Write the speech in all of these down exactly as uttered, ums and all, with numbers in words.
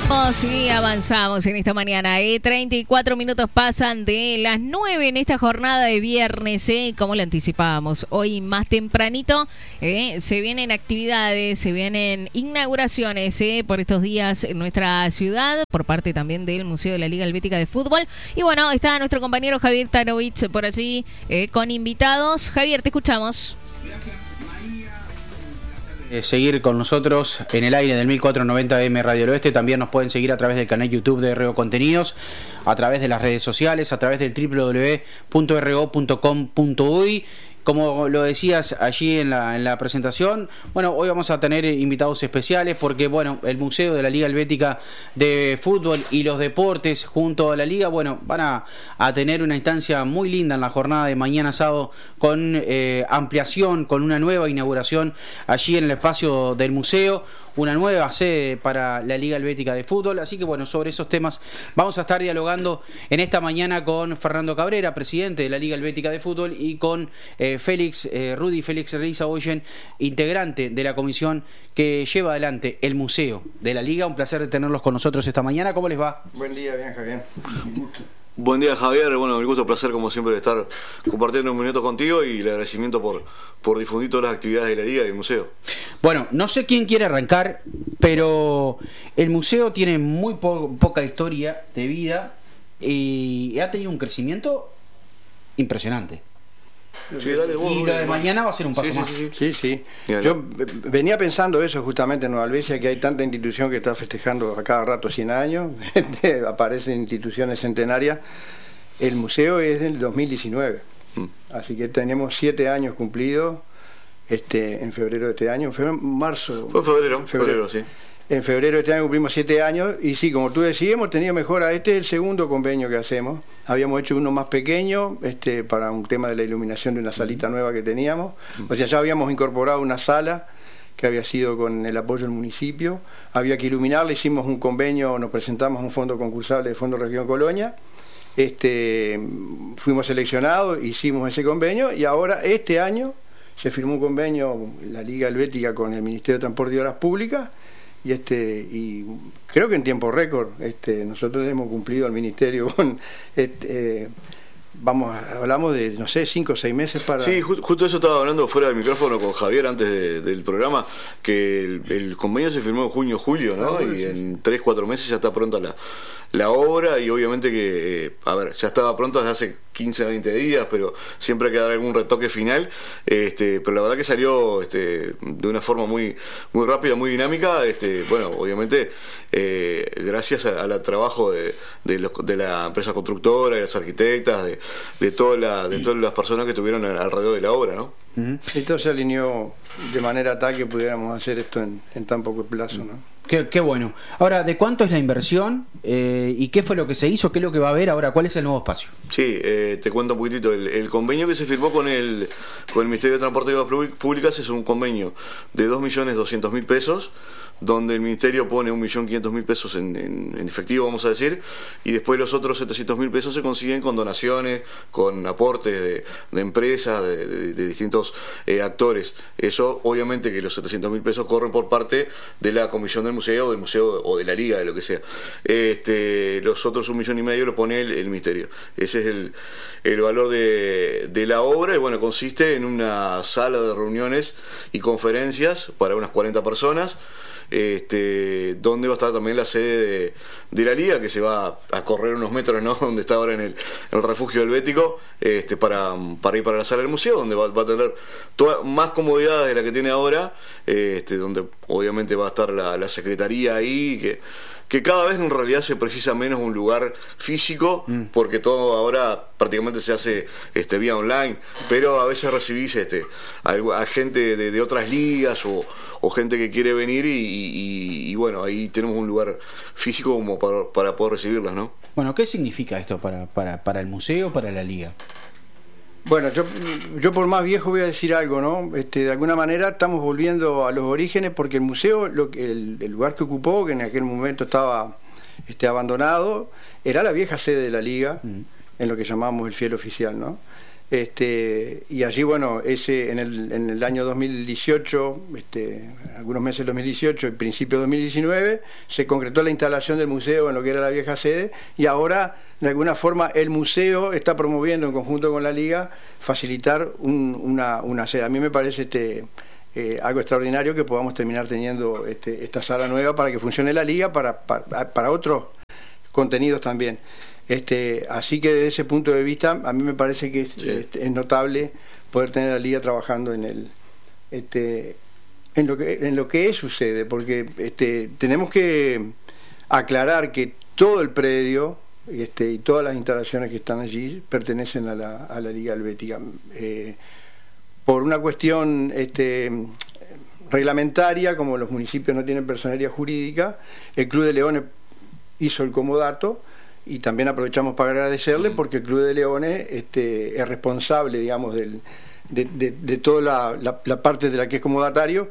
Vamos y avanzamos en esta mañana. ¿eh? treinta y cuatro minutos pasan de las nueve en esta jornada de viernes. ¿eh? Como lo anticipábamos, hoy más tempranito ¿eh? se vienen actividades, se vienen inauguraciones ¿eh? por estos días en nuestra ciudad, por parte también del Museo de la Liga Helvética de Fútbol. Y bueno, está nuestro compañero Javier Tarovich por allí ¿eh? con invitados. Javier, te escuchamos. Eh, seguir con nosotros en el aire del mil cuatrocientos noventa M Radio del Oeste. También nos pueden seguir a través del canal YouTube de R O Contenidos, a través de las redes sociales, a través del doble u doble u doble u punto r o punto com punto u y. Como lo decías allí en la, en la presentación, bueno, hoy vamos a tener invitados especiales porque, bueno, el Museo de la Liga Helvética de Fútbol y los Deportes junto a la Liga, bueno, van a, a tener una instancia muy linda en la jornada de mañana sábado con eh, ampliación, con una nueva inauguración allí en el espacio del museo, una nueva sede para la Liga Helvética de Fútbol. Así que, bueno, sobre esos temas vamos a estar dialogando en esta mañana con Fernando Cabrera, presidente de la Liga Helvética de Fútbol, y con eh, Félix, eh, Rudy Félix Rizaoyen, integrante de la comisión que lleva adelante el Museo de la Liga. Un placer de tenerlos con nosotros esta mañana. ¿Cómo les va? Buen día, bien, Javier. Buen día, Javier. Bueno, el gusto, placer como siempre de estar compartiendo un minuto contigo y el agradecimiento por, por difundir todas las actividades de la Liga y del museo. Bueno, no sé quién quiere arrancar, pero el museo tiene muy po- poca historia de vida y ha tenido un crecimiento impresionante. Sí, dale, vos, y lo de mañana va a ser un paso sí, más. Sí, Sí, sí, sí. Bien, Yo venía pensando eso justamente en Nueva Albesia, que hay tanta institución que está festejando a cada rato cien años, aparecen instituciones centenarias. El museo es del dos mil diecinueve, mm. así que tenemos siete años cumplidos este, en febrero de este año, en febrero, marzo. Fue en febrero, febrero, febrero, sí. En febrero de este año cumplimos siete años y sí, como tú decías, hemos tenido mejora. Este es el segundo convenio que hacemos. Habíamos hecho uno más pequeño este, para un tema de la iluminación de una salita nueva que teníamos. O sea, ya habíamos incorporado una sala que había sido con el apoyo del municipio. Había que iluminarla, hicimos un convenio, nos presentamos a un fondo concursable de Fondo Región Colonia. Este, fuimos seleccionados, hicimos ese convenio y ahora este año se firmó un convenio, la Liga Helvética con el Ministerio de Transporte y Obras Públicas. Y este y creo que en tiempo récord este nosotros hemos cumplido al ministerio con este, eh, vamos hablamos de no sé cinco o seis meses para sí ju- justo eso estaba hablando fuera del micrófono con Javier antes de, del programa, que el, el convenio se firmó en junio julio, ¿no? Ah, bueno, y sí. En tres cuatro meses ya está pronta la la obra y obviamente que, eh, a ver, ya estaba pronto desde hace quince a veinte días, pero siempre hay que dar algún retoque final, este, pero la verdad que salió este, de una forma muy muy rápida, muy dinámica, este, bueno, obviamente eh, gracias al trabajo de, de, los, de la empresa constructora, de las arquitectas, de, de, toda la, de todas las personas que estuvieron alrededor de la obra, ¿no? Uh-huh. Esto se alineó de manera tal que pudiéramos hacer esto en, en tan poco plazo, ¿no? Qué, qué bueno. Ahora, ¿de cuánto es la inversión? Eh, ¿Y qué fue lo que se hizo? ¿Qué es lo que va a haber ahora? ¿Cuál es el nuevo espacio? Sí, eh, te cuento un poquitito. El, el convenio que se firmó con el, con el Ministerio de Transporte y Obras Públicas es un convenio de dos millones doscientos mil pesos, donde el Ministerio pone un millón quinientos mil pesos en, en, en efectivo, vamos a decir, y después los otros setecientos mil pesos se consiguen con donaciones, con aportes de, de empresas, de, de, de distintos eh, actores. Eso, obviamente que los setecientos mil pesos corren por parte de la comisión del museo, del museo o de la liga, de lo que sea. Este, los otros un millón y medio lo pone el, el Ministerio. Ese es el, el valor de, de la obra, y bueno, consiste en una sala de reuniones y conferencias para unas cuarenta personas, Este, donde va a estar también la sede de, de la liga, que se va a correr unos metros, ¿no? Donde está ahora en el, en el refugio helvético, este, para, para ir para la sala del museo, donde va, va a tener toda, más comodidades de la que tiene ahora, este, donde obviamente va a estar la, la secretaría ahí, que que cada vez en realidad se precisa menos un lugar físico, mm. porque todo ahora prácticamente se hace este, vía online, pero a veces recibís este, a, a gente de, de otras ligas o, o gente que quiere venir y, y, y bueno, ahí tenemos un lugar físico como para, para poder recibirlas, ¿no? Bueno, ¿qué significa esto para, para, para el museo, para la liga? Bueno, yo, yo por más viejo voy a decir algo, ¿no? Este, de alguna manera estamos volviendo a los orígenes, porque el museo, lo que, el, el lugar que ocupó, que en aquel momento estaba este, abandonado, era la vieja sede de la liga, mm. en lo que llamamos el fiel oficial, ¿no? Este, y allí, bueno, ese en el, en el año dos mil dieciocho, este, algunos meses del dos mil dieciocho y principio de dos mil diecinueve, se concretó la instalación del museo en lo que era la vieja sede, y ahora, de alguna forma, el museo está promoviendo en conjunto con la Liga facilitar un, una, una sede. A mí me parece este, eh, algo extraordinario que podamos terminar teniendo este, esta sala nueva para que funcione la Liga, para, para, para otros contenidos también. Este, así que desde ese punto de vista a mí me parece que es, sí. es, es notable poder tener a la Liga trabajando en el este, en lo que en lo que es su sede, porque este, tenemos que aclarar que todo el predio este, y todas las instalaciones que están allí pertenecen a la, a la Liga Helvética. Eh, por una cuestión este, reglamentaria, como los municipios no tienen personería jurídica, el Club de Leones hizo el comodato. Y también aprovechamos para agradecerle porque el Club de Leones este, es responsable, digamos, del, de, de, de toda la, la, la parte de la que es comodatario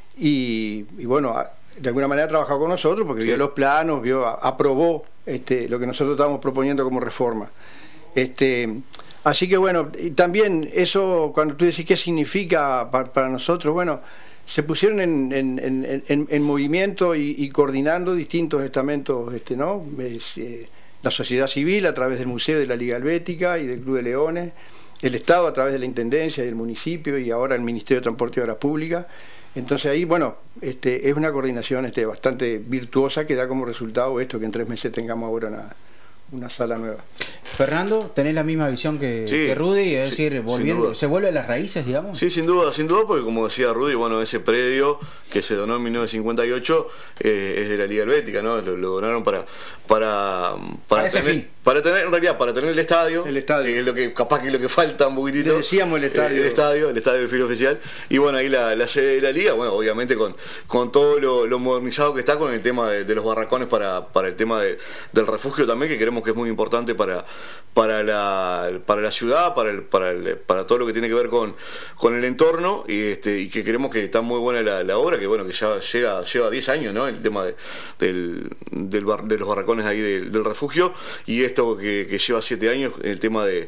y, y bueno, de alguna manera ha trabajado con nosotros porque sí. vio los planos, vio, aprobó este, lo que nosotros estábamos proponiendo como reforma. Este, así que bueno, y también eso, cuando tú decís qué significa para, para nosotros, bueno, se pusieron en, en, en, en, en movimiento y, y coordinando distintos estamentos, este, ¿no? Es, eh, la sociedad civil a través del Museo de la Liga Helvética y del Club de Leones, el Estado a través de la Intendencia y el municipio y ahora el Ministerio de Transporte y Obras Públicas. Entonces ahí, bueno, este, es una coordinación este, bastante virtuosa que da como resultado esto, que en tres meses tengamos ahora una, una sala nueva. Fernando, ¿tenés la misma visión que, sí, que Rudy? Es sí, decir, volviendo, ¿se vuelve a las raíces, digamos? Sí, sin duda, sin duda, porque como decía Rudy, bueno, ese predio que se donó en mil novecientos cincuenta y ocho eh, es de la Liga Helvética, ¿no? Lo, lo donaron para para para, para tener, fin. para tener, en realidad, para tener el estadio, el estadio, que es lo que capaz que es lo que falta un poquitito. Le decíamos el estadio, el estadio, el estadio del filo oficial, y bueno, ahí la, la sede de la Liga, bueno, obviamente con con todo lo, lo modernizado que está con el tema de, de los barracones para para el tema de, del refugio también, que creemos que es muy importante para para la para la ciudad, para el, para el, para todo lo que tiene que ver con con el entorno, y este y que creemos que está muy buena la, la obra, que bueno, que ya llega lleva diez años, ¿no? El tema de del, del bar, de los barracones ahí del, del refugio, y esto que, que lleva siete años, el tema de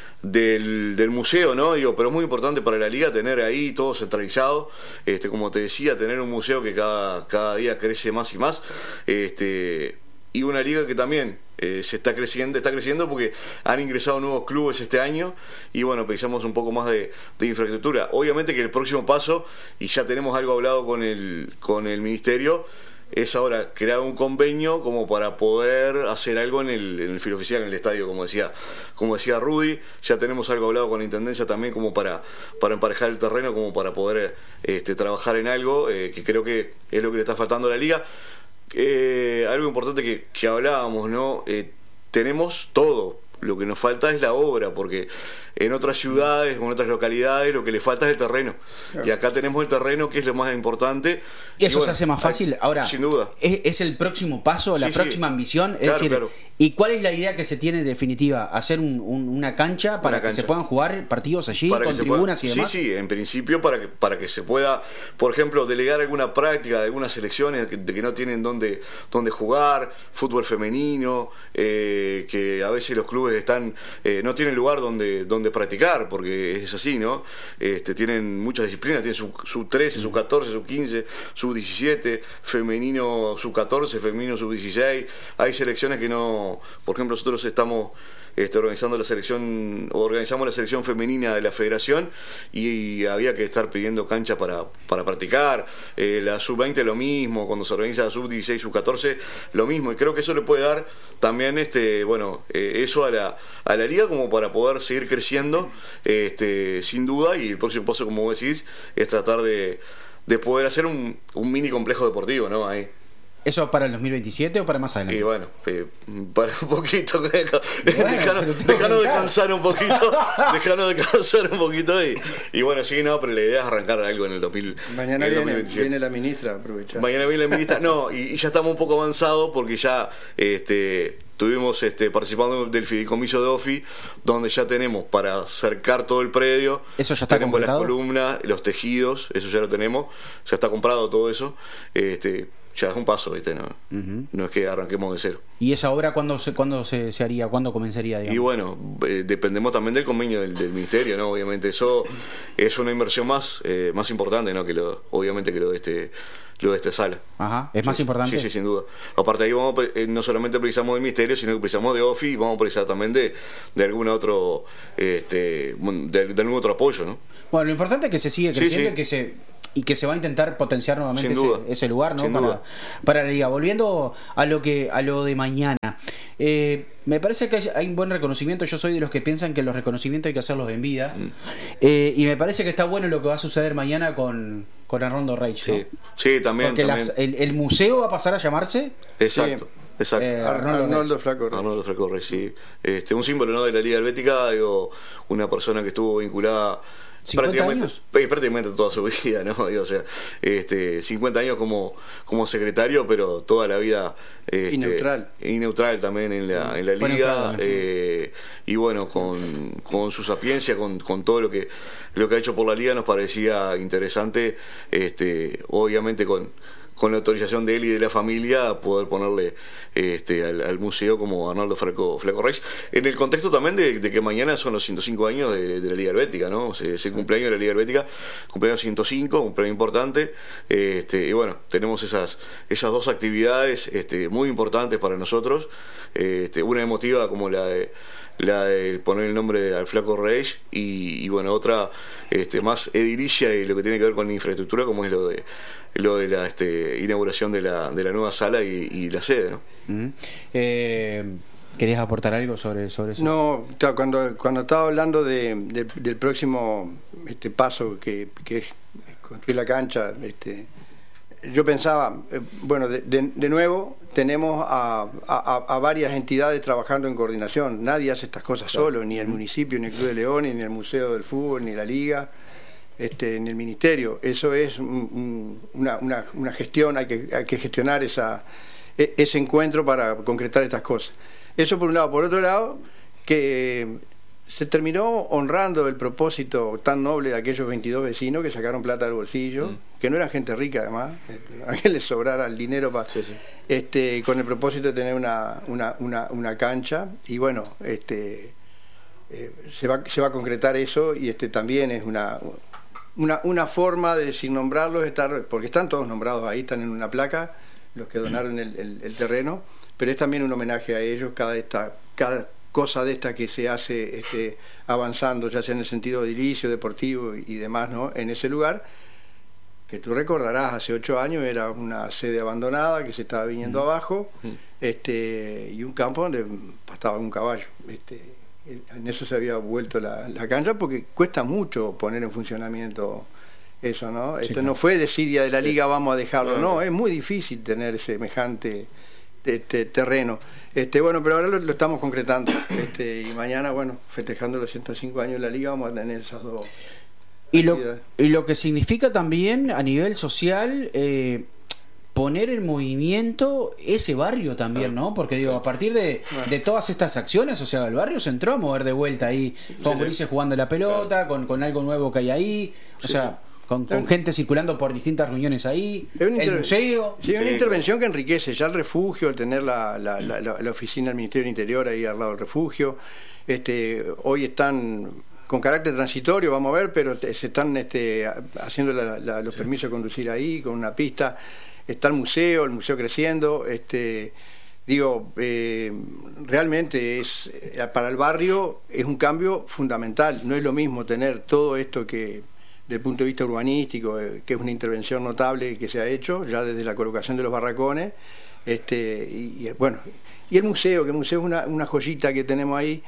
del, del museo, ¿no? Digo, pero es muy importante para la Liga tener ahí todo centralizado, este como te decía, tener un museo que cada cada día crece más y más, este y una liga que también eh, se está creciendo, está creciendo porque han ingresado nuevos clubes este año y bueno, pensamos un poco más de, de infraestructura. Obviamente que el próximo paso, y ya tenemos algo hablado con el con el ministerio, es ahora crear un convenio como para poder hacer algo en el, en el filo oficial, en el estadio, como decía como decía Rudy. Ya tenemos algo hablado con la Intendencia también como para para emparejar el terreno, como para poder este, trabajar en algo eh, que creo que es lo que le está faltando a la Liga. Eh, algo importante que, que hablábamos, ¿no? Eh, tenemos todo, lo que nos falta es la obra, porque en otras ciudades, en otras localidades, lo que le falta es el terreno. Claro. Y acá tenemos el terreno, que es lo más importante. ¿Y eso y bueno, se hace más fácil? Ahora, sin duda. ¿Es, es el próximo paso, la sí, próxima sí. ambición? Es claro, decir, claro. ¿y cuál es la idea que se tiene en definitiva? ¿Hacer un, un, una cancha para una que cancha. se puedan jugar partidos allí, para con tribunas pueda, y demás? Sí, sí, en principio para que, para que se pueda, por ejemplo, delegar alguna práctica de algunas selecciones que, de que no tienen dónde, dónde jugar, fútbol femenino, eh, que a veces los clubes están eh, no tienen lugar donde, donde practicar, porque es así, ¿no? Este, tienen muchas disciplinas, tienen sub, sub trece, sub catorce, sub quince, sub diecisiete, femenino sub catorce, femenino sub dieciséis. Hay selecciones que no, por ejemplo, nosotros estamos este, organizando la selección, organizamos la selección femenina de la federación y, y había que estar pidiendo cancha para, para practicar. Eh, la sub veinte lo mismo, cuando se organiza la sub dieciséis, sub catorce, lo mismo, y creo que eso le puede dar también este, bueno, eh, eso a la, a la liga como para poder seguir creciendo, este, sin duda, y el próximo paso, como vos decís, es tratar de, de poder hacer un, un mini complejo deportivo, ¿no? Ahí. ¿Eso para el dos mil veintisiete o para más adelante? Y bueno, eh, para un poquito, dejanos bueno, descansar un poquito, dejanos descansar un poquito y, y bueno, sí, no, pero la idea es arrancar algo en el dos mil veintisiete. Mañana viene, dos mil veintisiete. Viene la ministra, aprovechar. Mañana viene la ministra, no, y, y ya estamos un poco avanzados porque ya este estuvimos este, participando del fideicomiso de O F I, donde ya tenemos para cercar todo el predio. Eso ya está tenemos completado. Las columnas, los tejidos, eso ya lo tenemos, ya está comprado todo eso. Este ya es un paso, ¿viste? No, Uh-huh. no es que arranquemos de cero. ¿Y esa obra cuándo se, cuándo se, se haría? ¿Cuándo comenzaría, digamos? Y bueno, eh, dependemos también del convenio del, del ministerio, ¿no? Obviamente eso es una inversión más eh, más importante, ¿no? Que lo, obviamente que lo de este lo de esta sala. Ajá, ¿es Sí, más importante? Sí, sí, sin duda. Aparte ahí vamos, eh, no solamente precisamos del ministerio, sino que precisamos de OFI y vamos a precisar también de, de algún otro este de, de algún otro apoyo, ¿no? Bueno, lo importante es que se sigue Sí, creciendo sí. y que se y que se va a intentar potenciar nuevamente Sin ese, duda. ese lugar, ¿no? Sin Para, duda. para la liga. Volviendo a lo que a lo de mañana, eh, me parece que hay, hay un buen reconocimiento. Yo soy de los que piensan que los reconocimientos hay que hacerlos en vida, Mm. eh, y me parece que está bueno lo que va a suceder mañana con con Arnoldo Reich, ¿no? Sí, sí, también. Porque también. las- el, el museo va a pasar a llamarse Exacto, Sí. exacto. Eh, Ar- Arnoldo Arnoldo Flaco. Arnoldo Flaco Rey, sí. Este, un símbolo, ¿no? De la Liga Helvética, digo, una persona que estuvo vinculada ¿cincuenta prácticamente, años? eh, prácticamente toda su vida, ¿no? Digo, o sea, este, cincuenta años como, como secretario, pero toda la vida este, Y neutral. y neutral también en la, en la Fue liga, neutral también. eh, y bueno, con, con su sapiencia, con, con todo lo que lo que ha hecho por la liga nos parecía interesante, este, obviamente con con la autorización de él y de la familia, poder ponerle este, al, al museo como Arnoldo Flaco, Flaco Reis, en el contexto también de, de que mañana son los ciento cinco años de, de la Liga Helvética, ¿no? O sea, es el cumpleaños de la Liga Helvética, cumpleaños ciento cinco, un premio importante, este, y bueno, tenemos esas esas dos actividades este, muy importantes para nosotros, este, una emotiva como la de la de poner el nombre al Flaco Reis y, y bueno, otra este, más edilicia y lo que tiene que ver con la infraestructura, como es lo de lo de la este, inauguración de la, de la nueva sala y, y la sede, ¿no? Uh-huh. eh, ¿Querías aportar algo sobre, sobre eso? No, ta- cuando, cuando estaba hablando de, de- del próximo este paso que, que es construir la cancha, este, yo pensaba, eh, bueno, de, de- de nuevo tenemos a, a- a varias entidades trabajando en coordinación. Nadie hace estas cosas solo, ni el municipio, ni el Club de Leones, ni el Museo del Fútbol, ni la Liga, este, ni el Ministerio. Eso es un- un- una, una, una gestión, hay que, hay que gestionar esa, e- ese encuentro para concretar estas cosas. Eso por un lado. Por otro lado, que se terminó honrando el propósito tan noble de aquellos veintidós vecinos que sacaron plata del bolsillo, Mm. que no eran gente rica además, a que les sobrara el dinero para, Sí, sí. este, con el propósito de tener una, una, una, una cancha. Y bueno, este, eh, se, va, se va a concretar eso, y este también es una, una, una forma de, sin nombrarlos, estar, porque están todos nombrados ahí, están en una placa, los que donaron el, el, el terreno, pero es también un homenaje a ellos, cada esta, cada cosa de esta que se hace este, avanzando, ya sea en el sentido edilicio, deportivo y, y demás, ¿no? En ese lugar, que tú recordarás, hace ocho años era una sede abandonada que se estaba viniendo Mm. abajo, Mm. este, y un campo donde pastaba un caballo. Este, en eso se había vuelto la, la cancha, porque cuesta mucho poner en funcionamiento eso, ¿no? Sí, Esto claro. no fue desidia de la liga, vamos a dejarlo, Claro. no, es muy difícil tener semejante este, terreno. Este, bueno, pero ahora lo, lo estamos concretando. Este, y mañana, bueno, festejando los ciento cinco años de la liga, vamos a tener esas dos. Y lo, actividades. y lo que significa también a nivel social, eh, poner en movimiento ese barrio también, ¿no? Porque digo, a partir de, de todas estas acciones, o sea, el barrio se entró a mover de vuelta ahí, con sí. gurises jugando la pelota, con, con algo nuevo que hay ahí, o Sí, sea, con, con gente circulando por distintas reuniones ahí, Es una el inter- museo. Sí, una Sí, intervención que enriquece ya el refugio, tener la, la, la, la- la oficina del Ministerio del Interior ahí al lado del refugio. Este, hoy están con carácter transitorio, vamos a ver, pero te- se están este, haciendo la- la- los permisos de conducir ahí con una pista. Está el museo, el museo creciendo. Este, digo, eh, realmente es eh, para el barrio es un cambio fundamental. No es lo mismo tener todo esto que del punto de vista urbanístico, eh, que es una intervención notable que se ha hecho ya desde la colocación de los barracones, este, y, y, bueno, y el museo, que el museo es una, una joyita que tenemos ahí,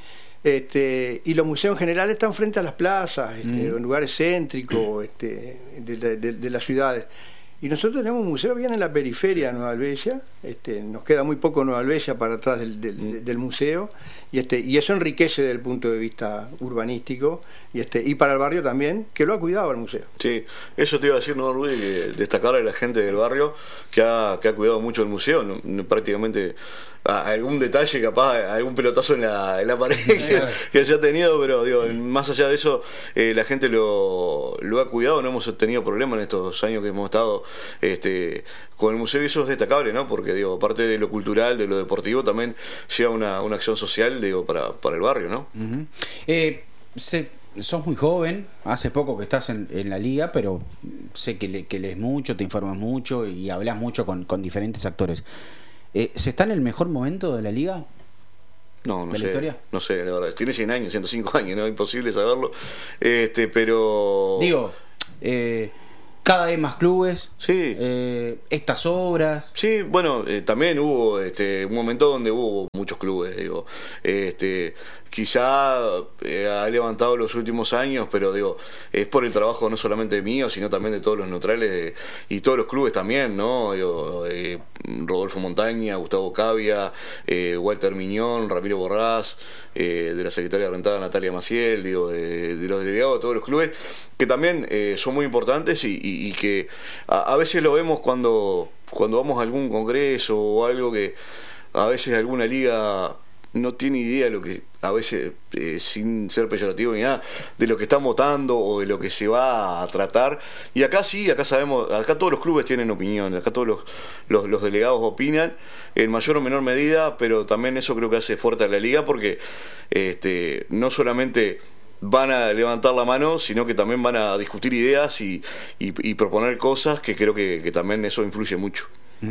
este, y los museos en general están frente a las plazas, este, Mm. en lugares céntricos este, de, de- de- de las ciudades. Y nosotros tenemos un museo bien en la periferia de Nueva Albesia, este, nos queda muy poco Nueva Albesia para atrás del, del, del museo, y, este, y eso enriquece desde el punto de vista urbanístico, y, este, y para el barrio también, que lo ha cuidado el museo. Sí, eso te iba a decir, ¿no, Luis? Que destacar a la gente del barrio que ha, que ha cuidado mucho el museo, no- no- prácticamente a- algún detalle, capaz, algún pelotazo en la, en la pared que, que se ha tenido, pero digo, más allá de eso, eh, la gente lo, lo ha cuidado, no hemos tenido problemas en estos años que hemos estado este con el museo, y eso es destacable, ¿no? Porque, digo, aparte de lo cultural, de lo deportivo, también lleva una, una acción social, digo, para, para el barrio, ¿no? Uh-huh. eh, se, sos muy joven, hace poco que estás en, en la liga, pero sé que, le, que lees mucho, te informas mucho y hablas mucho con, con diferentes actores. Eh, ¿Se está en el mejor momento de la liga? No, no ¿De sé, la historia? no sé, la verdad. Tiene cien años, ciento cinco años, ¿no? Imposible saberlo. Este, pero... Digo, eh, cada vez más clubes, sí, eh, estas obras. Sí, bueno, eh, también hubo este, un momento donde hubo muchos clubes, digo, este, quizá eh, ha levantado los últimos años, pero digo, es por el trabajo no solamente mío, sino también de todos los neutrales de, y todos los clubes también, ¿no? Digo, eh, Rodolfo Montaña, Gustavo Cavia, eh, Walter Miñón, Ramiro Borrás, eh, de la secretaria de Rentada Natalia Maciel, digo, de, de los delegados de todos los clubes, que también eh, son muy importantes y, y, y que a, a veces lo vemos cuando, cuando vamos a algún congreso o algo que a veces alguna liga no tiene idea de lo que, a veces, eh, sin ser peyorativo ni nada, de lo que están votando o de lo que se va a tratar. Y acá sí, acá sabemos, acá todos los clubes tienen opinión, acá todos los, los, los delegados opinan, en mayor o menor medida, pero también eso creo que hace fuerte a la liga, porque este, no solamente van a levantar la mano, sino que también van a discutir ideas y, y, y proponer cosas, que creo que, que también eso influye mucho.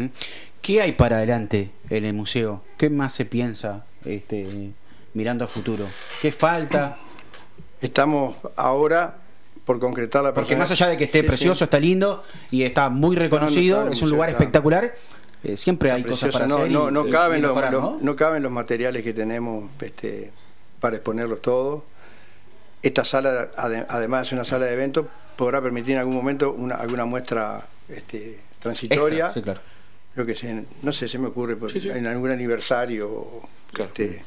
¿Qué hay para adelante en el museo? ¿Qué más se piensa este, mirando a futuro? ¿Qué falta? Estamos ahora por concretar la Porque más allá de que esté sí, precioso, sí. está lindo y está muy reconocido, No, no, no, es un museo, lugar claro. espectacular, eh, siempre Está hay precioso. cosas para no, hacer. No, y, no, y caben mejorar, los, ¿no? los- no caben los materiales que tenemos este, para exponerlos todos. Esta sala, ade- además de ser una sala de eventos, podrá permitir en algún momento una, alguna muestra este, transitoria. Extra, sí, claro. Creo que se, no sé, se me ocurre por- Sí, sí. en algún aniversario, Claro. este,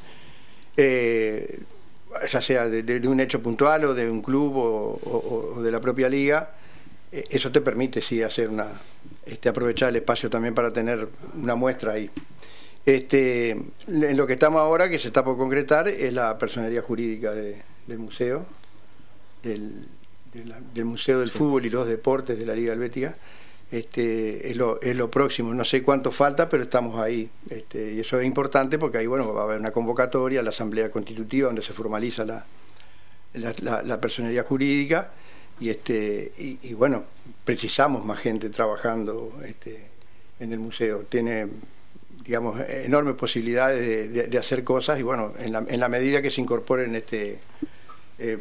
eh, ya sea de, de- de un hecho puntual o de un club o, o- o de la propia liga. Eh, eso te permite sí hacer una, este, aprovechar el espacio también para tener una muestra ahí. Este, en lo que estamos ahora, que se está por concretar, es la personería jurídica de- del museo, del, de la- del Museo del Fútbol y los Deportes de la Liga Helvética. Este, es, lo, es lo próximo, no sé cuánto falta, pero estamos ahí. Este, y eso es importante porque ahí bueno, va a haber una convocatoria, la asamblea constitutiva, donde se formaliza la, la, la, la personería jurídica. Y, este, y, y bueno, precisamos más gente trabajando este, en el museo. Tiene, digamos, enormes posibilidades de, de, de hacer cosas y bueno, en la, en la medida que se incorporen este, eh,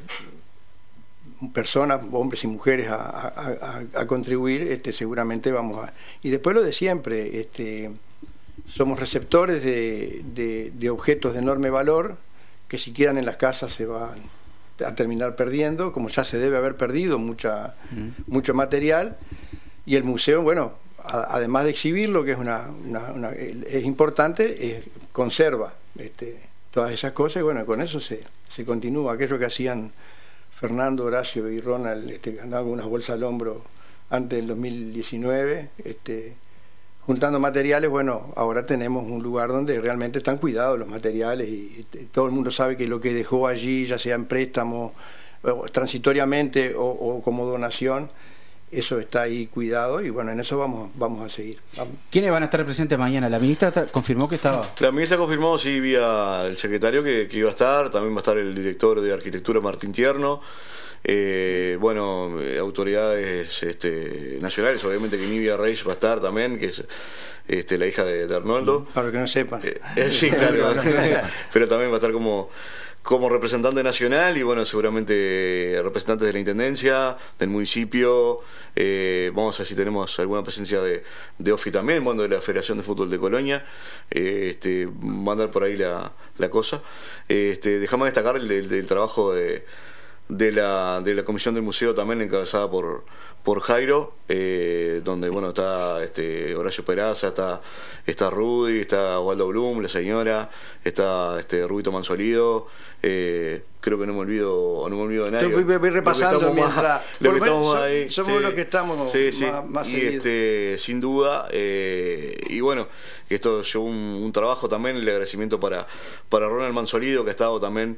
personas, hombres y mujeres a, a, a, a contribuir, este, seguramente vamos a... Y después lo de siempre, este, somos receptores de, de, de objetos de enorme valor que si quedan en las casas se van a terminar perdiendo, como ya se debe haber perdido mucha, mm. mucho material, y el museo, bueno, a, además de exhibirlo, que es una, una, una es importante, es, conserva este, todas esas cosas, y bueno, con eso se, se continúa. Aquello que hacían Fernando, Horacio y Ronald, este, andaban con unas bolsas al hombro antes del dos mil diecinueve, este, juntando materiales. Bueno, ahora tenemos un lugar donde realmente están cuidados los materiales y, y todo el mundo sabe que lo que dejó allí, ya sea en préstamo, o transitoriamente o, o como donación, eso está ahí cuidado y bueno, en eso vamos vamos a seguir. Vamos. ¿Quiénes van a estar presentes mañana? La ministra confirmó que estaba. La ministra confirmó, sí, vía el secretario que, que iba a estar, también va a estar el director de arquitectura Martín Tierno. Eh, bueno, eh, autoridades este, nacionales, obviamente que Nivia Reis va a estar también, que es este, la hija de, de Arnoldo. Para los que no sepan. Eh, eh, sí, claro, pero también va a estar como, como representante nacional y bueno, seguramente representantes de la Intendencia, del municipio. Eh, vamos a ver si tenemos alguna presencia de, de OFI también, bueno, de la Federación de Fútbol de Colonia. Eh, este, va a andar por ahí la, la cosa. Este, dejamos destacar el, el, el trabajo de de la, de la comisión del museo también encabezada por, por Jairo, eh, donde bueno está este Horacio Peraza, está, está Rudy, está Waldo Blum, la señora, está este Rubito Mansolido, eh, creo que no me olvido, no me olvido de nadie. Estoy voy, voy repasando lo que mientras. Más, lo que estamos so, ahí, somos sí, los que estamos sí, sí. más, más y seguidos. este, sin duda, eh, y bueno, esto llevó un, un trabajo también, el agradecimiento para, para Ronald Mansolido, que ha estado también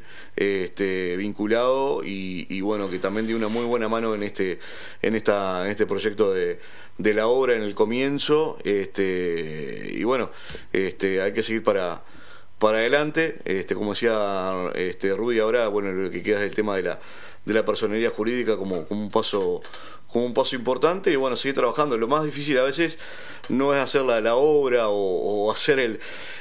este, vinculado y, y bueno, que también dio una muy buena mano en este, en esta, en este proyecto de, de la obra en el comienzo, este, y bueno, este, hay que seguir para para adelante, este, como decía este, Rudy ahora, bueno, lo que queda es el tema de la de la personería jurídica como, como un paso como un paso importante y bueno, seguir trabajando. Lo más difícil a veces no es hacer la, la obra o, o hacer el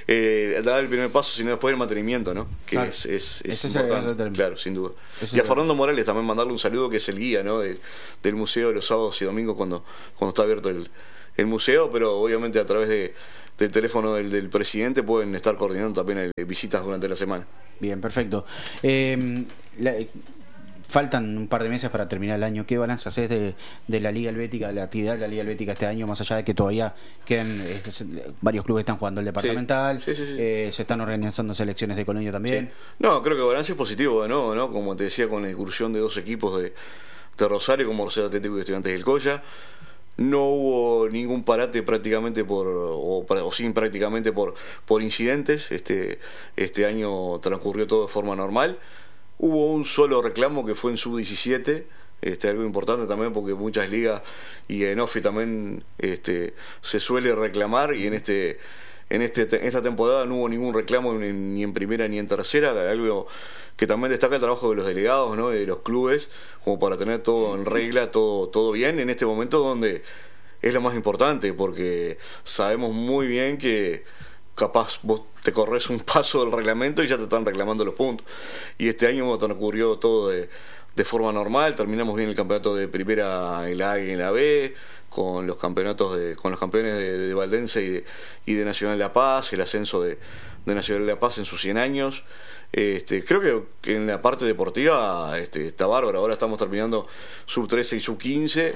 eh, dar el primer paso, sino después el mantenimiento, ¿no? Que claro. es, es, es importante, es claro, sin duda. Ese y a Fernando Morales también mandarle un saludo, que es el guía, ¿no? del, del museo de los sábados y domingos cuando, cuando está abierto el, el museo, pero obviamente a través de del teléfono del, del presidente pueden estar coordinando también visitas durante la semana. Bien, perfecto. Eh, la, faltan un par de meses para terminar el año. ¿Qué balance haces de, de la Liga Helvética, de la actividad de la Liga Helvética este año, más allá de que todavía quedan eh, varios clubes están jugando el departamental, sí, sí, sí, sí. Eh, se están organizando selecciones de Colonia también? Sí. No, creo que el balance es positivo de nuevo, ¿no? Como te decía, con la incursión de dos equipos de, de Rosario, como Rosario Atlético y Estudiantes del Colla. No hubo ningún parate prácticamente por o, o sin prácticamente por por incidentes. Este este año transcurrió todo de forma normal. Hubo un solo reclamo que fue en sub diecisiete, este algo importante también porque muchas ligas y en OFI también este se suele reclamar y en este en este en esta temporada no hubo ningún reclamo ni, ni en primera ni en tercera, algo que también destaca el trabajo de los delegados, ¿no? De los clubes, como para tener todo en regla, todo todo bien en este momento donde es lo más importante, porque sabemos muy bien que capaz vos te corres un paso del reglamento y ya te están reclamando los puntos. Y este año transcurrió todo de, de forma normal, terminamos bien el campeonato de primera en la A y en la B, con los campeonatos de, con los campeones de, de Valdense y de, y de Nacional de La Paz, el ascenso de, de Nacional de La Paz en sus cien años. Este, creo que, que en la parte deportiva este, está bárbaro. Ahora estamos terminando sub trece y sub quince.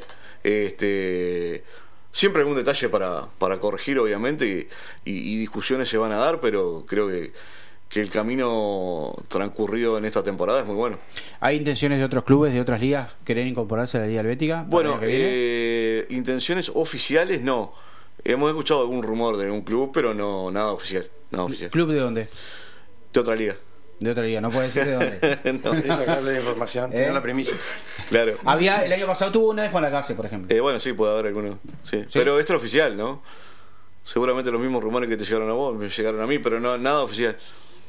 Este, siempre algún detalle para, para corregir, obviamente, y, y, y discusiones se van a dar, pero creo que, que el camino transcurrido en esta temporada es muy bueno. ¿Hay intenciones de otros clubes, de otras ligas, querer incorporarse a la Liga Helvética? Bueno, eh, intenciones oficiales no. Hemos escuchado algún rumor de algún club, pero no nada oficial. Nada oficial. ¿Club de dónde? De otra liga. De otra liga, no puede decir de dónde. No, sacarle la información, ¿Eh? tener la premisa. Claro. Había, el año pasado tuvo una vez con la Case, por ejemplo. Eh, bueno, sí, puede haber alguno. Sí. ¿Sí? Pero esto es oficial, ¿no? Seguramente los mismos rumores que te llegaron a vos me llegaron a mí, pero no nada oficial.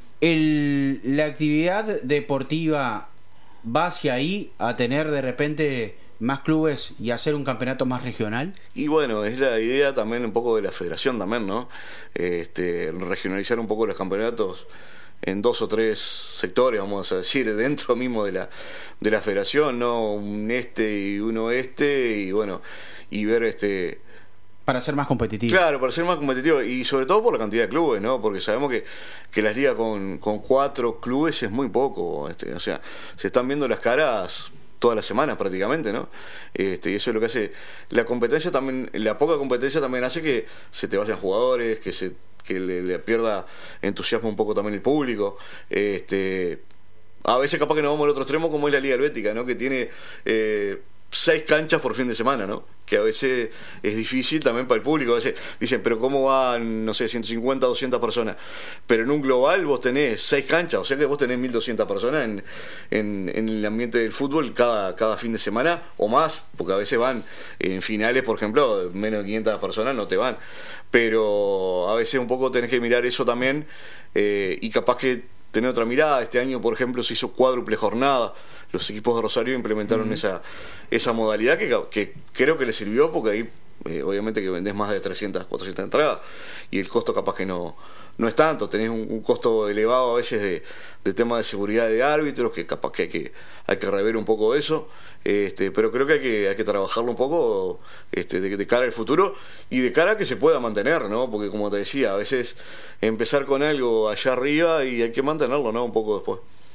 El, la actividad deportiva va hacia ahí a tener de repente más clubes y hacer un campeonato más regional. Y bueno, es la idea también un poco de la federación también, ¿no? Este, regionalizar un poco los campeonatos en dos o tres sectores, vamos a decir, dentro mismo de la de la federación, no un este y un oeste, y bueno, y ver este para ser más competitivo. Claro, para ser más competitivo, y sobre todo por la cantidad de clubes, ¿no? Porque sabemos que, que las ligas con, con cuatro clubes es muy poco, este, o sea, se están viendo las caras todas las semanas prácticamente, ¿no? Este, y eso es lo que hace la competencia también, la poca competencia también hace que se te vayan jugadores, que se que le, le pierda entusiasmo un poco también el público. Este, a veces capaz que nos vamos al otro extremo, como es la Liga Helvética, ¿no? Que tiene eh, seis canchas por fin de semana, ¿no? Que a veces es difícil también para el público. A veces dicen, pero ¿cómo van, no sé, ciento cincuenta, doscientas personas? Pero en un global vos tenés seis canchas, o sea que vos tenés mil doscientas personas en, en, en el ambiente del fútbol cada, cada fin de semana o más, porque a veces van en finales, por ejemplo, menos de quinientas personas no te van. Pero a veces un poco tenés que mirar eso también, eh, y capaz que tener otra mirada. Este año, por ejemplo, se hizo cuádruple jornada. Los equipos de Rosario implementaron uh-huh. esa esa modalidad que, que creo que les sirvió, porque ahí eh, obviamente que vendés más de trescientas, cuatrocientas entradas y el costo capaz que no no es tanto. Tenés un, un costo elevado a veces de, de tema de seguridad de árbitros, que capaz que hay que hay que rever un poco eso, este, pero creo que hay que hay que trabajarlo un poco, este, de, de cara al futuro y de cara a que se pueda mantener, ¿no? Porque como te decía, a veces empezar con algo allá arriba y hay que mantenerlo, ¿no? Un poco después.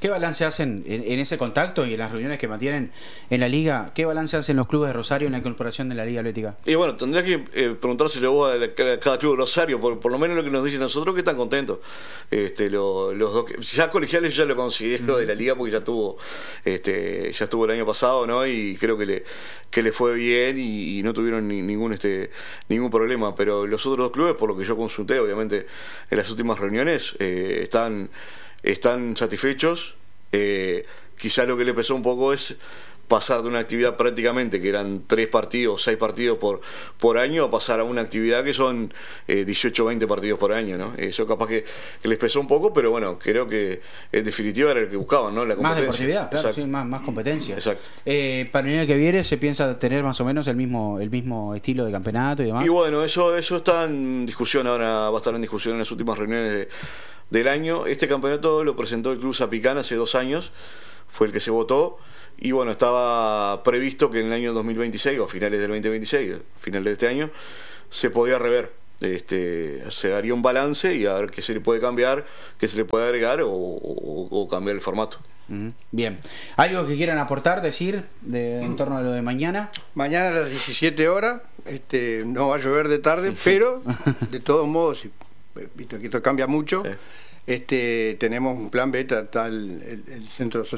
¿Qué balance hacen en, en ese contacto y en las reuniones que mantienen en la liga? ¿Qué balance hacen los clubes de Rosario en la incorporación de la Liga Atlética? Y bueno, tendría que eh, preguntárselo vos a, a cada club de Rosario, por, por lo menos lo que nos dicen nosotros, que están contentos. Este, lo, los dos, ya colegiales yo ya lo considero de la liga porque ya tuvo, este, ya estuvo el año pasado, ¿no? Y creo que le, que le fue bien y, y no tuvieron ni, ningún, este, ningún problema. Pero los otros dos clubes, por lo que yo consulté, obviamente, en las últimas reuniones, eh, están están satisfechos. Eh, quizá lo que le pesó un poco es pasar de una actividad prácticamente que eran tres partidos, seis partidos por, por año, a pasar a una actividad que son eh, dieciocho, veinte partidos por año, ¿no? Eso capaz que, que les pesó un poco, pero bueno, creo que en definitiva era lo que buscaban, ¿no? La competencia. Más deportividad, claro, Exacto. sí, más, más competencia. Exacto. Eh, para el año que viene se piensa tener más o menos el mismo el mismo estilo de campeonato y demás. Y bueno, eso eso está en discusión ahora, va a estar en discusión en las últimas reuniones de, del año. Este campeonato lo presentó el Club Zapicán hace dos años, fue el que se votó. Y bueno, estaba previsto que en el año dos mil veintiséis, o a finales del veinte veintiséis, final de este año, se podía rever. Este, se daría un balance y a ver qué se le puede cambiar, qué se le puede agregar o, o, o cambiar el formato. Bien. ¿Algo que quieran aportar, decir, de, en torno a lo de mañana? Mañana a las diecisiete horas, este, no va a llover de tarde, pero de todos modos, si, visto que esto cambia mucho, sí. este, tenemos un plan B, está el, el, el centro social.